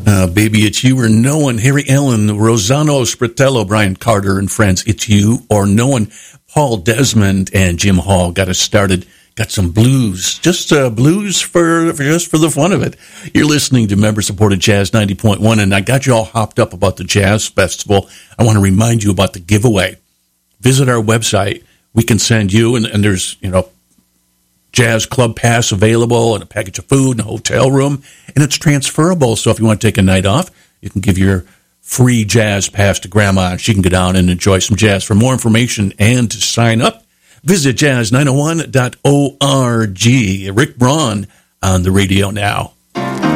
Baby, it's you or no one. Harry Allen, Rosano Spratello, Brian Carter and friends. It's you or no one. Paul Desmond and Jim Hall got us started. Got some blues, just blues for the fun of it. You're listening to member-supported Jazz 90.1, and I got you all hopped up about the Jazz Festival. I want to remind you about the giveaway. Visit our website. We can send you, and there's, Jazz Club Pass available and a package of food and a hotel room, and it's transferable. So if you want to take a night off, you can give your free Jazz Pass to Grandma, and she can go down and enjoy some jazz. For more information and to sign up, visit jazz901.org. Rick Braun on the radio now.